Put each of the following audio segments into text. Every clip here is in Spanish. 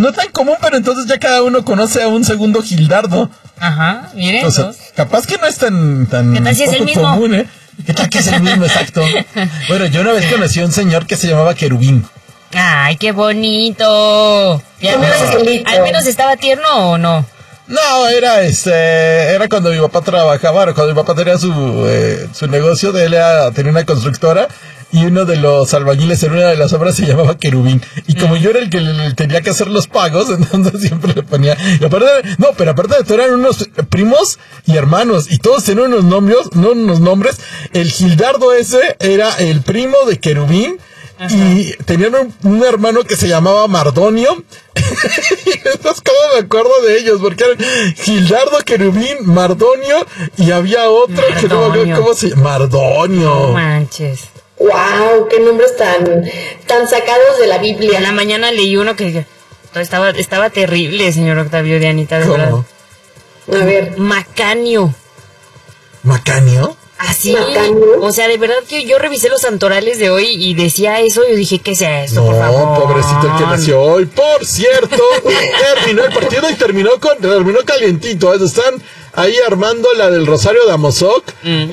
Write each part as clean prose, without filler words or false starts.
no tan común, pero entonces ya cada uno conoce a un segundo Gildardo. Ajá, miren. O sea, capaz que no es tan ¿Qué tal si es el mismo? común, ¿eh? ¿Qué tal que es el mismo, exacto? Bueno, yo una vez conocí a un señor que se llamaba Querubín. ¡Ay, qué bonito! ¿Y al menos estaba tierno o no? No, era cuando mi papá trabajaba, cuando mi papá tenía su negocio, tenía una constructora, y uno de los albañiles en una de las obras se llamaba Querubín. Y como yo era el que le tenía que hacer los pagos, entonces siempre le ponía... pero aparte de todo eran unos primos y hermanos, y todos tenían unos nombres. El Gildardo ese era el primo de Querubín. Ajá. Y tenían un hermano que se llamaba Mardonio. Entonces, ¿cómo me acuerdo de ellos? Porque eran Gildardo, Querubín, Mardonio, y había otro que no me acuerdo cómo se llama. Mardonio. No manches. Wow, qué nombres tan sacados de la Biblia. En la mañana leí uno que estaba terrible, señor Octavio, de Anita, de verdad. A ver. Macanio. ¿Macanio? Así, o sea, de verdad que yo revisé los santorales de hoy y decía eso, yo dije, ¿qué es esto, por favor? No, pobrecito el que nació hoy. Por cierto, terminó el partido y terminó calientito. Están ahí armando la del Rosario de Amozoc.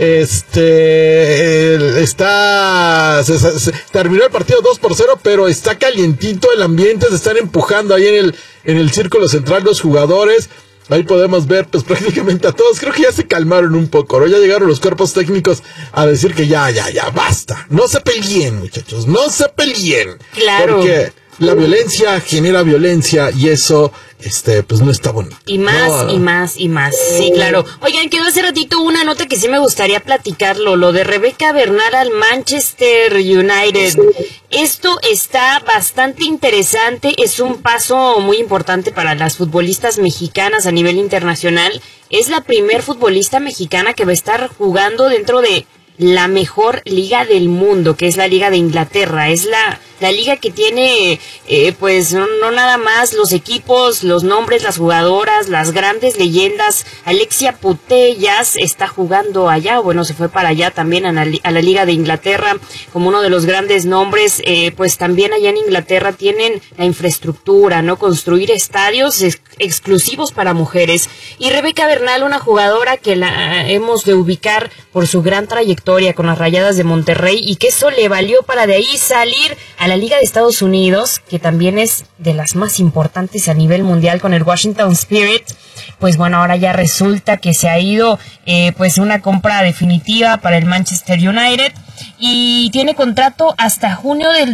Terminó el partido 2-0, pero está calientito el ambiente. Se están empujando ahí en el círculo central los jugadores. Ahí podemos ver, pues, prácticamente a todos. Creo que ya se calmaron un poco, ¿no? Ya llegaron los cuerpos técnicos a decir que ya, basta. No se peleen, muchachos, no se peleen. Claro. Porque la violencia genera violencia y eso, pues, no está bonito. Y más. Sí, claro. Oigan, quedó hace ratito una nota que sí me gustaría platicarlo, lo de Rebeca Bernal al Manchester United. Esto está bastante interesante, es un paso muy importante para las futbolistas mexicanas a nivel internacional. Es la primer futbolista mexicana que va a estar jugando dentro de la mejor liga del mundo, que es la Liga de Inglaterra. Es la liga que tiene, pues, no nada más los equipos, los nombres, las jugadoras, las grandes leyendas. Alexia Putellas está jugando allá, bueno, se fue para allá también a la Liga de Inglaterra como uno de los grandes nombres. Pues también allá en Inglaterra tienen la infraestructura, ¿no? Construir estadios exclusivos para mujeres. Y Rebeca Bernal, una jugadora que la hemos de ubicar por su gran trayectoria con las Rayadas de Monterrey, y que eso le valió para de ahí salir a la Liga de Estados Unidos, que también es de las más importantes a nivel mundial con el Washington Spirit. Pues bueno, ahora ya resulta que se ha ido pues una compra definitiva para el Manchester United y tiene contrato hasta junio del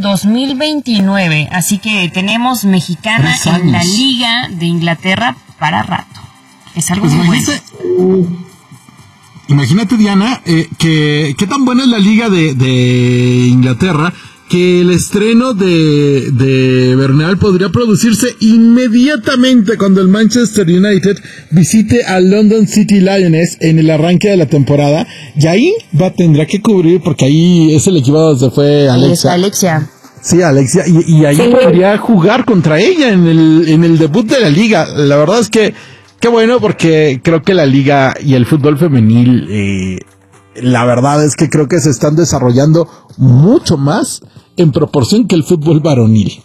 2029, así que tenemos mexicana en la Liga de Inglaterra para rato. Es algo muy bueno. Imagínate, Diana, qué tan buena es la Liga de Inglaterra, que el estreno de Bernal podría producirse inmediatamente cuando el Manchester United visite al London City Lioness en el arranque de la temporada, y ahí tendrá que cubrir, porque ahí es el equipo donde fue Alexia. Sí, Alexia, y ahí podría jugar contra ella en el debut de la liga. La verdad es que qué bueno, porque creo que la liga y el fútbol femenil, la verdad es que creo que se están desarrollando mucho más en proporción que el fútbol varonil.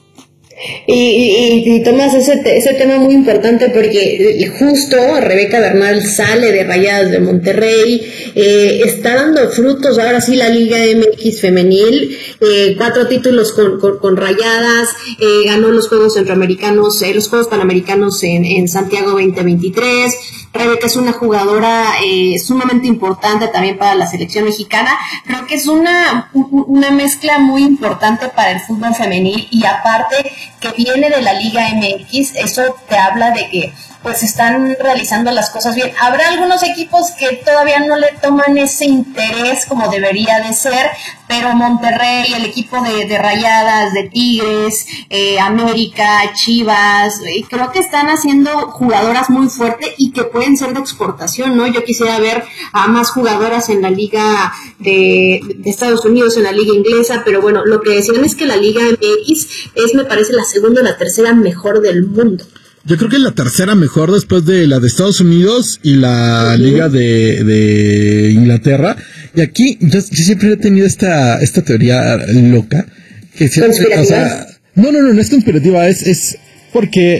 Y tomas ese tema muy importante, porque justo Rebeca Bernal sale de Rayadas de Monterrey, está dando frutos ahora sí la Liga MX femenil, 4 títulos con Rayadas, ganó los Juegos Centroamericanos, los Juegos Panamericanos en Santiago 2023. Rebeca es una jugadora sumamente importante también para la selección mexicana. Creo que es una mezcla muy importante para el fútbol femenil, y aparte que viene de la Liga MX, eso te habla de que pues están realizando las cosas bien. Habrá algunos equipos que todavía no le toman ese interés como debería de ser, pero Monterrey, el equipo de Rayadas, de Tigres, América, Chivas, creo que están haciendo jugadoras muy fuertes y que pueden ser de exportación, ¿no? Yo quisiera ver a más jugadoras en la Liga de Estados Unidos, en la Liga inglesa, pero bueno, lo que decían es que la Liga MX es, me parece, la segunda o la tercera mejor del mundo. Yo creo que es la tercera mejor después de la de Estados Unidos y la Liga de Inglaterra. Y aquí yo siempre he tenido esta teoría loca. Que ¿Conspirativa? O sea, no es conspirativa, es porque